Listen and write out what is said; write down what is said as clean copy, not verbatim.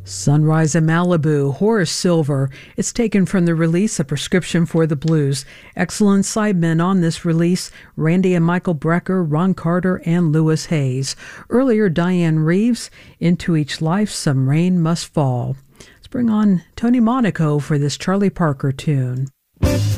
Sunrise in Malibu, Horace Silver. It's taken from the release A Prescription for the Blues. Excellent sidemen on this release, Randy and Michael Brecker, Ron Carter, and Lewis Hayes. Earlier, Diane Reeves, Into Each Life, Some Rain Must Fall. Let's bring on Tony Monaco for this Charlie Parker tune.